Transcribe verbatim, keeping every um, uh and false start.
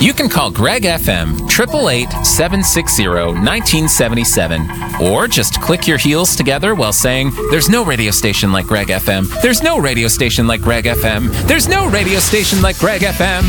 You can call Greg F M eight eight eight, seven six zero, one nine seven seven, or just click your heels together while saying, "There's no radio station like Greg F M. There's no radio station like Greg F M. There's no radio station like Greg F M."